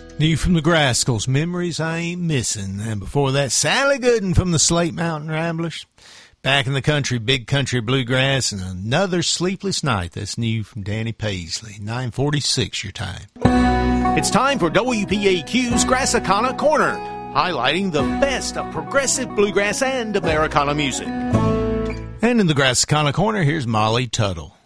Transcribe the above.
New from the Grascals, Memories I Ain't Missing. And before that, Sally Gooden from the Slate Mountain Ramblers. Back in the Country, Big Country Bluegrass, and Another Sleepless Night. That's new from Danny Paisley. 9:46 your time. It's time for WPAQ's Grassicana Corner, highlighting the best of progressive bluegrass and Americana music. And in the Grassicana Corner, here's Molly Tuttle.